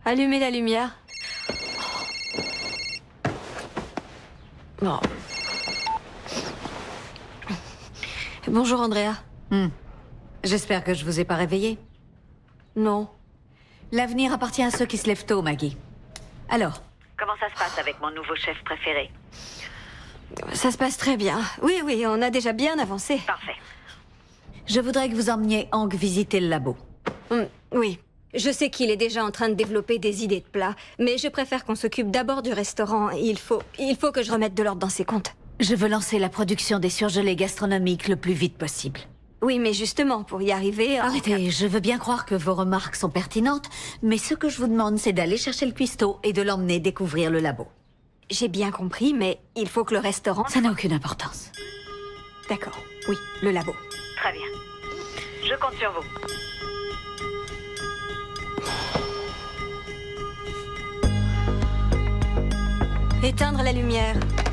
Allumez la lumière. Bon. Bonjour, Andrea. J'espère que je vous ai pas réveillé. Non. L'avenir appartient à ceux qui se lèvent tôt, Maggie. Alors, Comment ça se passe avec mon nouveau chef préféré? Ça se passe très bien. Oui, on a déjà bien avancé. Parfait. je voudrais que vous emmeniez Hank visiter le labo. Oui. Je sais qu'il est déjà en train de développer des idées de plats, mais je préfère qu'on s'occupe d'abord du restaurant. Il faut que je remette de l'ordre dans ses comptes. Je veux lancer la production des surgelés gastronomiques le plus vite possible. Oui, mais justement, pour y arriver... Arrêtez, je veux bien croire que vos remarques sont pertinentes, mais ce que je vous demande, c'est d'aller chercher le cuistot et de l'emmener découvrir le labo. J'ai bien compris, mais il faut que le restaurant... Ça n'a aucune importance. D'accord. Oui, le labo. Très bien. Je compte sur vous. Éteindre la lumière.